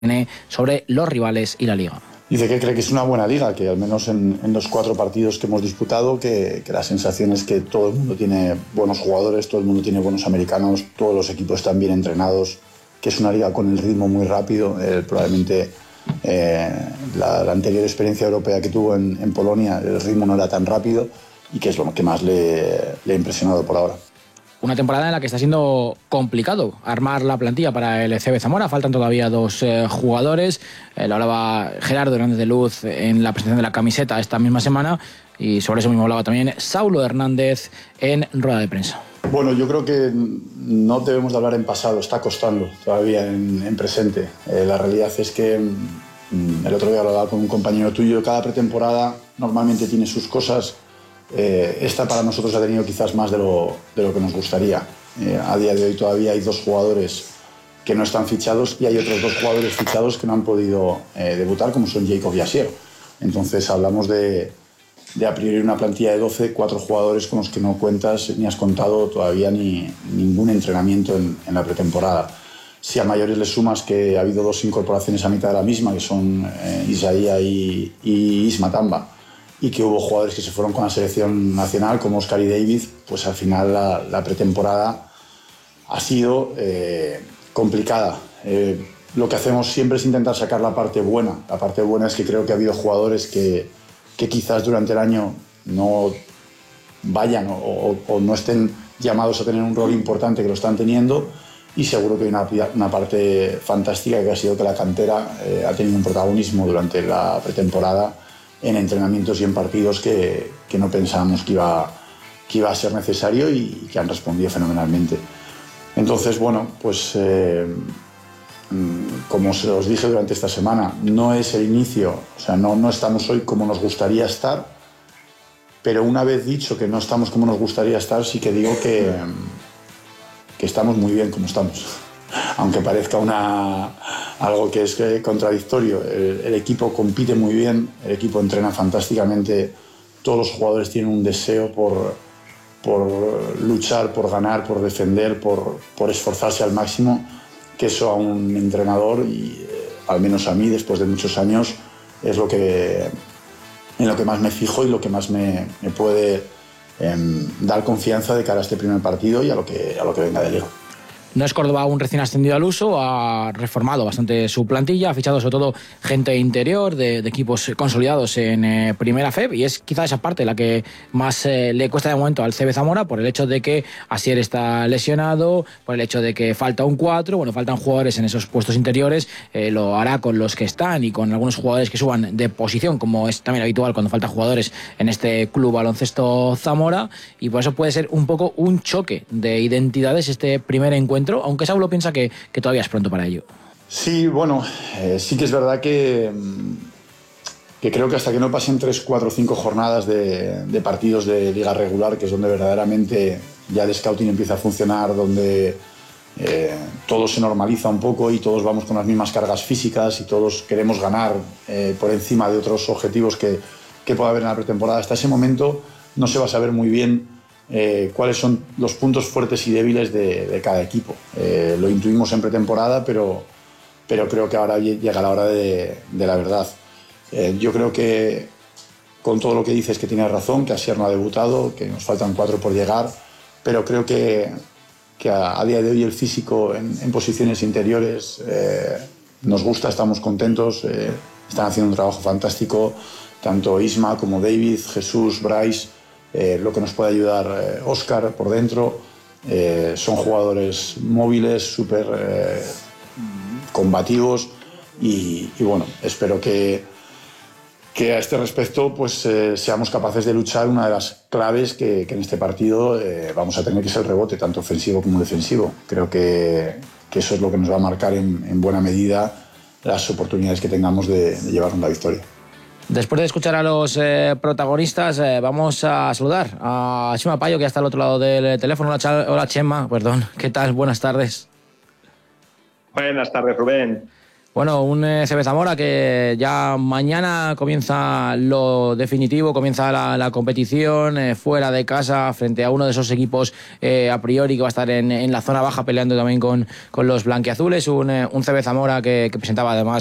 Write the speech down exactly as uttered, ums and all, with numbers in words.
sobre los rivales y la liga. Dice que cree que es una buena liga, que al menos en, en los cuatro partidos que hemos disputado, que, que la sensación es que todo el mundo tiene buenos jugadores, todo el mundo tiene buenos americanos, todos los equipos están bien entrenados, que es una liga con el ritmo muy rápido. Eh, probablemente eh, la, la anterior experiencia europea que tuvo en, en Polonia, el ritmo no era tan rápido y que es lo que más le, le ha impresionado por ahora. Una temporada en la que está siendo complicado armar la plantilla para el C B Zamora. Faltan todavía dos eh, jugadores. Eh, lo hablaba Gerardo Hernández de Luz en la presentación de la camiseta esta misma semana, y sobre eso mismo hablaba también Saulo Hernández en rueda de prensa. Bueno, yo creo que no debemos de hablar en pasado, está costando todavía en, en presente. Eh, la realidad es que mm, el otro día hablaba con un compañero tuyo, cada pretemporada normalmente tiene sus cosas. Eh, esta para nosotros ha tenido quizás más de lo, de lo que nos gustaría. Eh, a día de hoy todavía hay dos jugadores que no están fichados y hay otros dos jugadores fichados que no han podido eh, debutar, como son Jacob y Asier. Entonces hablamos de, de a priori una plantilla de doce, cuatro jugadores con los que no cuentas ni has contado todavía ni ningún entrenamiento en, en la pretemporada. Si a mayores le sumas que ha habido dos incorporaciones a mitad de la misma, que son eh, Isaía y, y Isma Tamba, y que hubo jugadores que se fueron con la selección nacional, como Oscar y David, pues al final la, la pretemporada ha sido eh, complicada. Eh, lo que hacemos siempre es intentar sacar la parte buena. La parte buena es que creo que ha habido jugadores que, que quizás durante el año no vayan o, o, o no estén llamados a tener un rol importante, que lo están teniendo, y seguro que hay una, una parte fantástica que ha sido que la cantera eh, ha tenido un protagonismo durante la pretemporada en entrenamientos y en partidos que, que no pensábamos que iba, que iba a ser necesario y que han respondido fenomenalmente. Entonces, bueno, pues eh, como se os dije durante esta semana, no es el inicio, o sea, no, no estamos hoy como nos gustaría estar, pero una vez dicho que no estamos como nos gustaría estar, sí que digo que, que estamos muy bien como estamos. Aunque parezca una, algo que es contradictorio, el, el equipo compite muy bien, el equipo entrena fantásticamente, todos los jugadores tienen un deseo por, por luchar, por ganar, por defender, por, por esforzarse al máximo, que eso a un entrenador, y eh, al menos a mí después de muchos años, es lo que, en lo que más me fijo y lo que más me, me puede eh, dar confianza de cara a este primer partido y a lo que, a lo que venga de liga. No es Córdoba un recién ascendido al uso, ha reformado bastante su plantilla, ha fichado sobre todo gente interior de, de equipos consolidados en eh, Primera F E B, y es quizá esa parte la que más eh, le cuesta de momento al C B Zamora, por el hecho de que Asier está lesionado, por el hecho de que falta un cuatro, bueno, faltan jugadores en esos puestos interiores, eh, lo hará con los que están y con algunos jugadores que suban de posición, como es también habitual cuando faltan jugadores en este Club Baloncesto Zamora, y por eso puede ser un poco un choque de identidades este primer encuentro, aunque Saulo piensa que, que todavía es pronto para ello. Sí, bueno, eh, sí que es verdad que, que creo que hasta que no pasen tres, cuatro, cinco jornadas de, de partidos de liga regular, que es donde verdaderamente ya el scouting empieza a funcionar, donde eh, todo se normaliza un poco y todos vamos con las mismas cargas físicas y todos queremos ganar eh, por encima de otros objetivos que, que pueda haber en la pretemporada. Hasta ese momento no se va a saber muy bien Eh, cuáles son los puntos fuertes y débiles de, de cada equipo. Eh, lo intuimos en pretemporada, pero, pero creo que ahora llega la hora de, de la verdad. Eh, yo creo que con todo lo que dices que tienes razón, que Asier no ha debutado, que nos faltan cuatro por llegar, pero creo que, que a, a día de hoy el físico en, en posiciones interiores eh, nos gusta, estamos contentos, eh, están haciendo un trabajo fantástico, tanto Isma como David, Jesús, Bryce. Eh, lo que nos puede ayudar eh, Oscar por dentro, eh, son jugadores móviles, súper eh, combativos y, y bueno, espero que, que a este respecto pues, eh, seamos capaces de luchar. Una de las claves que, que en este partido eh, vamos a tener que ser el rebote, tanto ofensivo como defensivo. Creo que, que eso es lo que nos va a marcar en, en buena medida las oportunidades que tengamos de, de llevarnos la victoria. Después de escuchar a los eh, protagonistas, eh, vamos a saludar a Chema Payo, que está al otro lado del teléfono. Hola, Ch- Hola Chema, perdón. ¿Qué tal? Buenas tardes. Buenas tardes, Rubén. Bueno, un eh, C B Zamora que ya mañana comienza lo definitivo, comienza la, la competición eh, fuera de casa frente a uno de esos equipos eh, a priori que va a estar en, en la zona baja peleando también con, con los blanquiazules. Un, eh, un C B Zamora que, que presentaba además